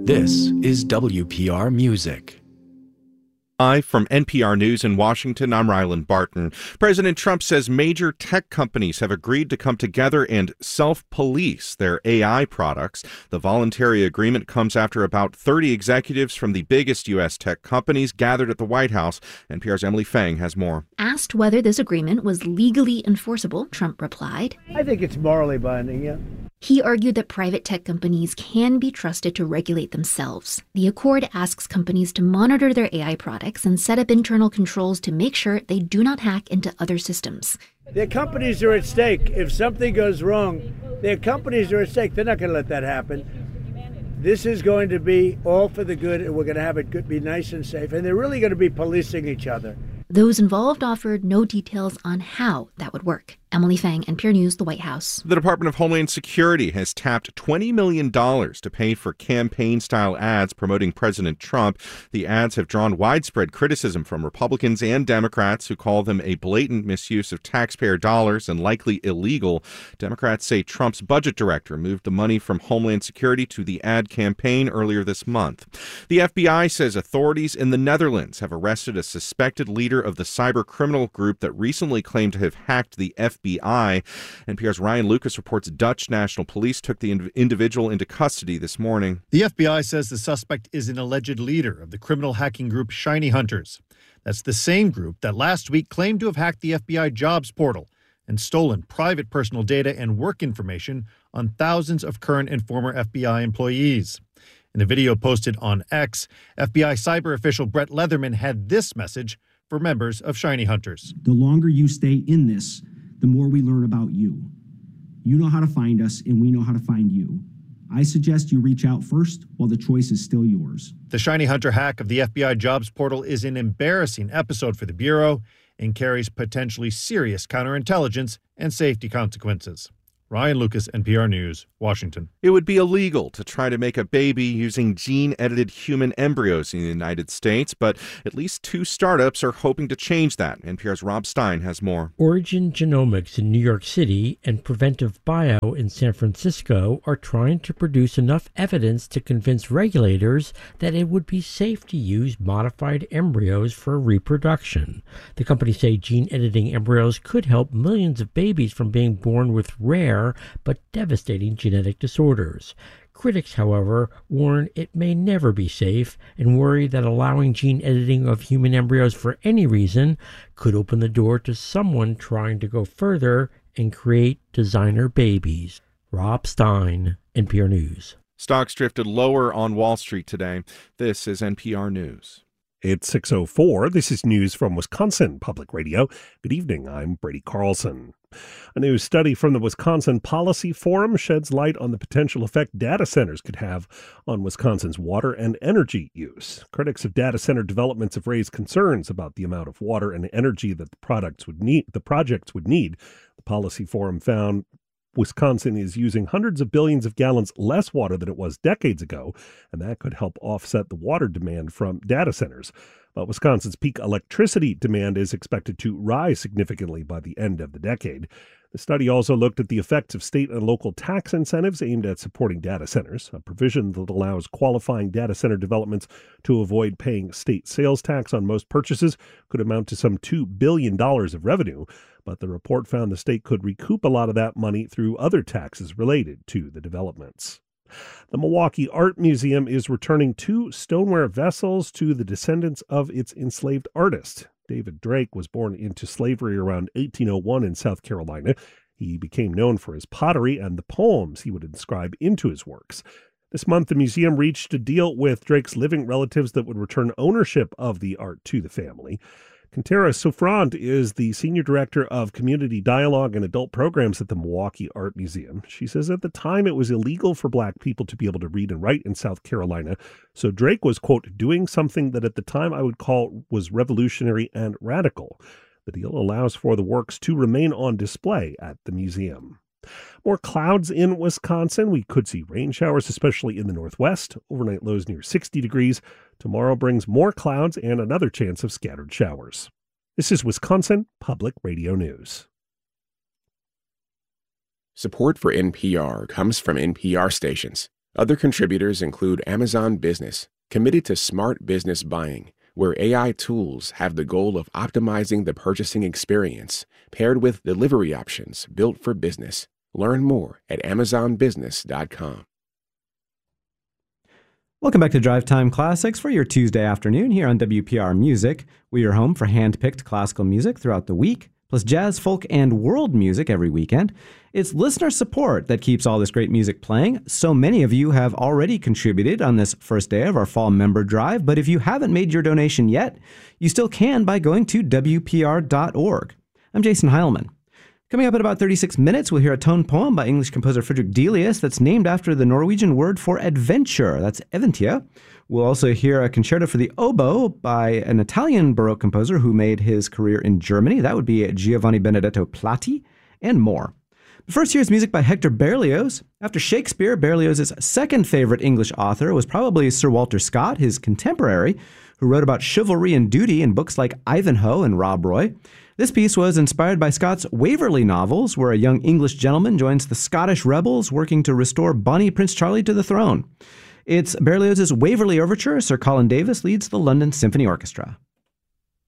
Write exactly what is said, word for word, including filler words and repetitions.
This is W P R Music. Live from N P R News in Washington, I'm Ryland Barton. President Trump says major tech companies have agreed to come together and self-police their A I products. The voluntary agreement comes after about thirty executives from the biggest U S tech companies gathered at the White House. N P R's Emily Fang has more. Asked whether this agreement was legally enforceable, Trump replied, I think it's morally binding, yeah. He argued that private tech companies can be trusted to regulate themselves. The accord asks companies to monitor their A I products and set up internal controls to make sure they do not hack into other systems. Their companies are at stake. If something goes wrong, their companies are at stake. They're not going to let that happen. This is going to be all for the good, and we're going to have it good, be nice and safe. And they're really going to be policing each other. Those involved offered no details on how that would work. Emily Fang, N P R News, the White House. The Department of Homeland Security has tapped twenty million dollars to pay for campaign-style ads promoting President Trump. The ads have drawn widespread criticism from Republicans and Democrats who call them a blatant misuse of taxpayer dollars and likely illegal. Democrats say Trump's budget director moved the money from Homeland Security to the ad campaign earlier this month. The F B I says authorities in the Netherlands have arrested a suspected leader of the cyber criminal group that recently claimed to have hacked the F B I. N P R's Ryan Lucas reports Dutch National Police took the individual into custody this morning. The F B I says the suspect is an alleged leader of the criminal hacking group Shiny Hunters. That's the same group that last week claimed to have hacked the F B I jobs portal and stolen private personal data and work information on thousands of current and former F B I employees. In a video posted on X, F B I cyber official Brett Leatherman had this message for members of Shiny Hunters. The longer you stay in this, the more we learn about you. You know how to find us, and we know how to find you. I suggest you reach out first while the choice is still yours. The Shiny Hunter hack of the F B I jobs portal is an embarrassing episode for the Bureau and carries potentially serious counterintelligence and safety consequences. Ryan Lucas, N P R News, Washington. It would be illegal to try to make a baby using gene-edited human embryos in the United States, but at least two startups are hoping to change that. N P R's Rob Stein has more. Origin Genomics in New York City and Preventive Bio in San Francisco are trying to produce enough evidence to convince regulators that it would be safe to use modified embryos for reproduction. The companies say gene-editing embryos could help millions of babies from being born with rare but devastating genetic disorders. Critics, however, warn it may never be safe and worry that allowing gene editing of human embryos for any reason could open the door to someone trying to go further and create designer babies. Rob Stein, N P R News. Stocks drifted lower on Wall Street today. This is N P R News. It's six oh four. This is news from Wisconsin Public Radio. Good evening. I'm Brady Carlson. A new study from the Wisconsin Policy Forum sheds light on the potential effect data centers could have on Wisconsin's water and energy use. Critics of data center developments have raised concerns about the amount of water and energy that the products would need, the projects would need. The Policy Forum found Wisconsin is using hundreds of billions of gallons less water than it was decades ago, and that could help offset the water demand from data centers. But Wisconsin's peak electricity demand is expected to rise significantly by the end of the decade. The study also looked at the effects of state and local tax incentives aimed at supporting data centers. A provision that allows qualifying data center developments to avoid paying state sales tax on most purchases could amount to some two billion dollars of revenue. But the report found the state could recoup a lot of that money through other taxes related to the developments. The Milwaukee Art Museum is returning two stoneware vessels to the descendants of its enslaved artist. David Drake was born into slavery around eighteen oh one in South Carolina. He became known for his pottery and the poems he would inscribe into his works. This month, the museum reached a deal with Drake's living relatives that would return ownership of the art to the family. Quintera Souffrant is the Senior Director of Community Dialogue and Adult Programs at the Milwaukee Art Museum. She says at the time it was illegal for Black people to be able to read and write in South Carolina, so Drake was, quote, doing something that at the time I would call was revolutionary and radical. The deal allows for the works to remain on display at the museum. More clouds in Wisconsin. We could see rain showers, especially in the northwest. Overnight lows near sixty degrees. Tomorrow brings more clouds and another chance of scattered showers. This is Wisconsin Public Radio News. Support for N P R comes from N P R stations. Other contributors include Amazon Business, committed to smart business buying, where A I tools have the goal of optimizing the purchasing experience, paired with delivery options built for business. Learn more at amazon business dot com. Welcome back to Drive Time Classics for your Tuesday afternoon here on W P R Music. We are home for hand-picked classical music throughout the week, plus jazz, folk, and world music every weekend. It's listener support that keeps all this great music playing. So many of you have already contributed on this first day of our fall member drive, but if you haven't made your donation yet, you still can by going to W P R dot org. I'm Jason Heilman. Coming up in about thirty-six minutes, we'll hear a tone poem by English composer Frederick Delius that's named after the Norwegian word for adventure. That's eventyr. We'll also hear a concerto for the oboe by an Italian Baroque composer who made his career in Germany. That would be Giovanni Benedetto Platti, and more. But first, here's music by Hector Berlioz. After Shakespeare, Berlioz's second favorite English author was probably Sir Walter Scott, his contemporary, who wrote about chivalry and duty in books like Ivanhoe and Rob Roy. This piece was inspired by Scott's Waverley novels, where a young English gentleman joins the Scottish rebels working to restore Bonnie Prince Charlie to the throne. It's Berlioz's Waverley Overture. Sir Colin Davis leads the London Symphony Orchestra.